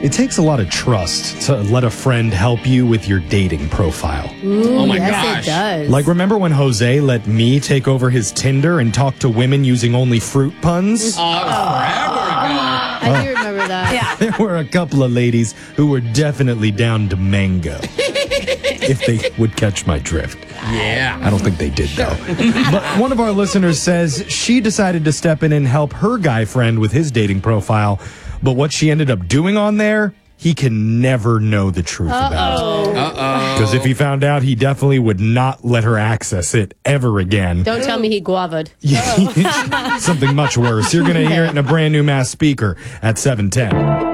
It takes a lot of trust to let a friend help you with your dating profile. Ooh, Oh my yes, gosh. it does. Like, remember when Jose let me take over his Tinder and talk to women using only fruit puns? Forever ago. I do remember that. Yeah. There were a couple of ladies who were definitely down to mango. If they would catch my drift. Yeah. I don't think they did, though. But one of our listeners says she decided to step in and help her guy friend with his dating profile. But what she ended up doing on there, he can never know the truth about. Because if he found out, he definitely would not let her access it ever again. Don't tell me he guava'd. Something much worse. You're going to hear it in a brand new Mass Speaker at 7:10.